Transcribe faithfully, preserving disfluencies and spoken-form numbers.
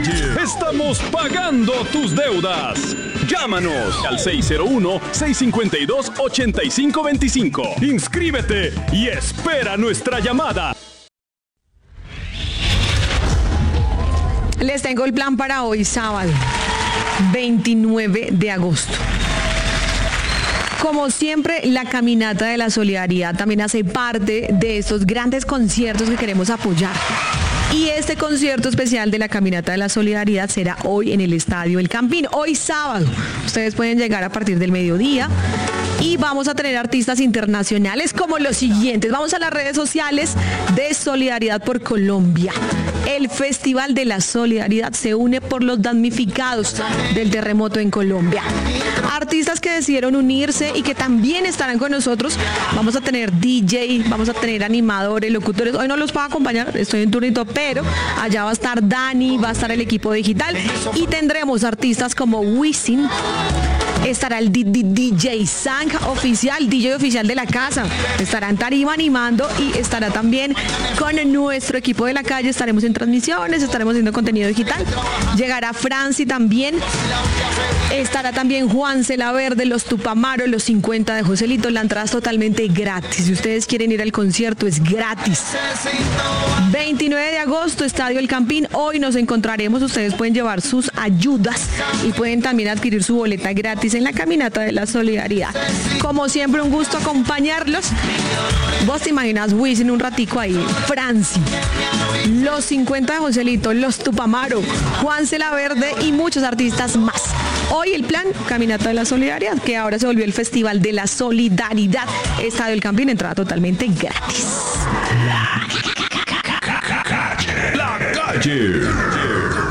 calle estamos pagando tus deudas. Llámanos al seis cero uno, seis cinco dos, ocho cinco dos cinco. Inscríbete y espera nuestra llamada. Les tengo el plan para hoy, sábado, veintinueve de agosto. Como siempre, la Caminata de la Solidaridad también hace parte de estos grandes conciertos que queremos apoyar. Y este concierto especial de la Caminata de la Solidaridad será hoy en el Estadio El Campín, hoy sábado. Ustedes pueden llegar a partir del mediodía y vamos a tener artistas internacionales como los siguientes. Vamos a las redes sociales de Solidaridad por Colombia. El Festival de la Solidaridad se une por los damnificados del terremoto en Colombia. Artistas que decidieron unirse y que también estarán con nosotros. Vamos a tener D J, vamos a tener animadores, locutores. Hoy no los puedo acompañar, estoy en turnito, pero allá va a estar Dani, va a estar el equipo digital y tendremos artistas como Wisin. Estará el D J Sang oficial, D J oficial de la casa. Estará en tarima animando y estará también con nuestro equipo de la calle. Estaremos en transmisiones, estaremos haciendo contenido digital. Llegará Franci también. Estará también Juan Celaverde, los Tupamaro, los cincuenta de Joselito. La entrada es totalmente gratis. Si ustedes quieren ir al concierto, es gratis. veintinueve de agosto, Estadio El Campín. Hoy nos encontraremos. Ustedes pueden llevar sus ayudas y pueden también adquirir su boleta gratis en la Caminata de la Solidaridad. Como siempre, un gusto acompañarlos. Vos te imaginas Wisin un ratico ahí, Franci, los cincuenta de Joselito, los Tupamaro, Juan Celaverde y muchos artistas más. Hoy el plan, Caminata de la Solidaridad, que ahora se volvió el Festival de la Solidaridad. Estadio El Campín, entrada totalmente gratis. La calle. La calle.